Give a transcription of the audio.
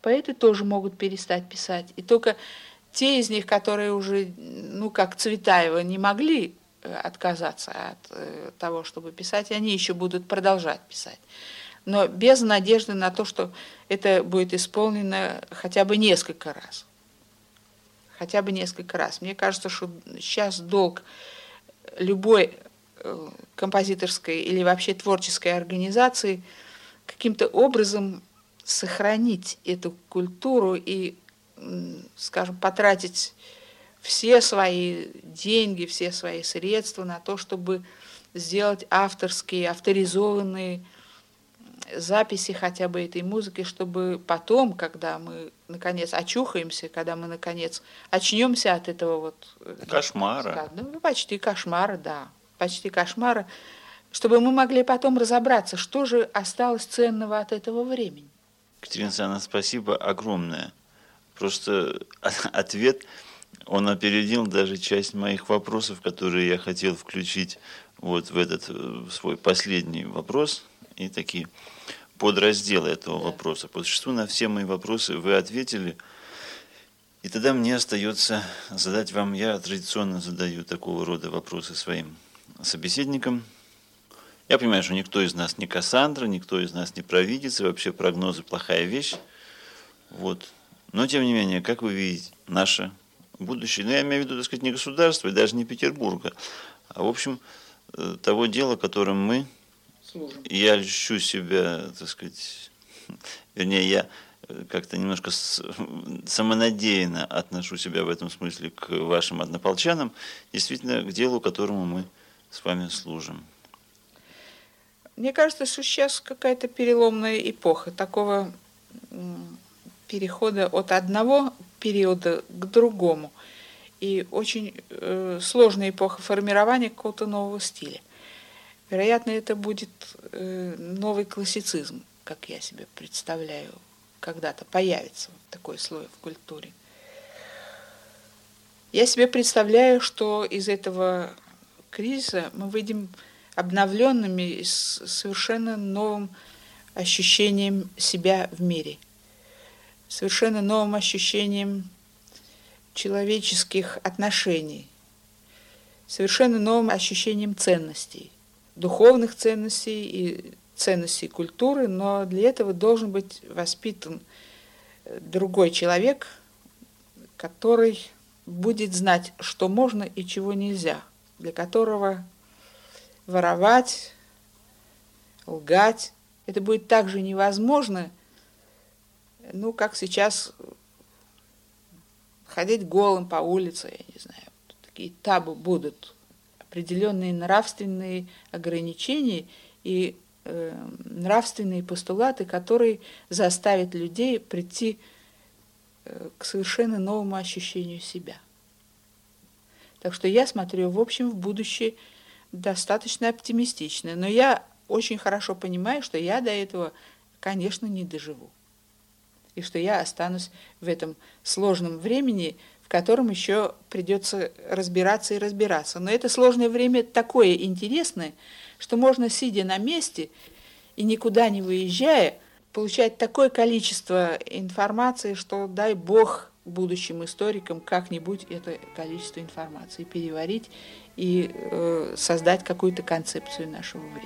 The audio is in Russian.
Поэты тоже могут перестать писать. И только те из них, которые уже, как Цветаева, не могли отказаться от того, чтобы писать, они еще будут продолжать писать. Но без надежды на то, что это будет исполнено хотя бы несколько раз. Хотя бы несколько раз. Мне кажется, что сейчас долг любой композиторской или вообще творческой организации каким-то образом сохранить эту культуру и, скажем, потратить все свои деньги, все свои средства на то, чтобы сделать авторские, авторизованные записи хотя бы этой музыки, чтобы потом, когда мы наконец очухаемся, когда мы наконец очнемся от этого кошмара. Почти кошмара, да. Почти кошмара, чтобы мы могли потом разобраться, что же осталось ценного от этого времени. Катерина Александровна, спасибо огромное. Просто ответ, он опередил даже часть моих вопросов, которые я хотел включить в этот свой последний вопрос. И такие подразделы этого вопроса. По существу на все мои вопросы вы ответили. И тогда мне остается задать вам, я традиционно задаю такого рода вопросы своим собеседникам. Я понимаю, что никто из нас не Кассандра, никто из нас не провидец, и вообще прогнозы плохая вещь. Но, тем не менее, как вы видите, наше будущее, я имею в виду, так сказать, не государство и даже не Петербурга, а, в общем, того дела, которым мы, я льщу себя, так сказать, вернее, я как-то немножко самонадеянно отношу себя в этом смысле к вашим однополчанам, действительно, к делу, которому мы с вами служим. Мне кажется, что сейчас какая-то переломная эпоха, такого перехода от одного периода к другому. И очень сложная эпоха формирования какого-то нового стиля. Вероятно, это будет новый классицизм, как я себе представляю, когда-то появится такой слой в культуре. Я себе представляю, что из этого кризиса мы выйдем обновленными, с совершенно новым ощущением себя в мире, совершенно новым ощущением человеческих отношений, совершенно новым ощущением ценностей, духовных ценностей и ценностей культуры, но для этого должен быть воспитан другой человек, который будет знать, что можно и чего нельзя, для которого воровать, лгать, это будет так же невозможно, как сейчас ходить голым по улице, я не знаю, такие табу будут, определенные нравственные ограничения и нравственные постулаты, которые заставят людей прийти к совершенно новому ощущению себя. Так что я смотрю, в общем, в будущее достаточно оптимистично. Но я очень хорошо понимаю, что я до этого, конечно, не доживу. И что я останусь в этом сложном времени, в котором еще придется разбираться и разбираться. Но это сложное время такое интересное, что можно, сидя на месте и никуда не выезжая, получать такое количество информации, что, дай Бог, будущим историкам как-нибудь это количество информации переварить и создать какую-то концепцию нашего времени.